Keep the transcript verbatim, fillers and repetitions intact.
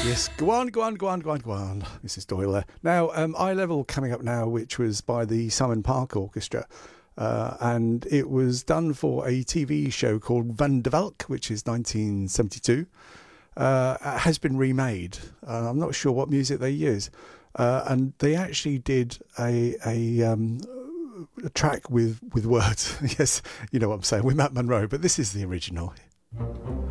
Yes, go on, go on, go on, go on, go on. Missus Doyle there. Now, um, Eye Level coming up now, which was by the Simon Park Orchestra. Uh, and it was done for a T V show called Van der Valk, which is nineteen seventy-two. Uh, it has been remade. Uh, I'm not sure what music they use. Uh, and they actually did a a, um, a track with, with words. Yes, you know what I'm saying, with Matt Monro, but this is the original.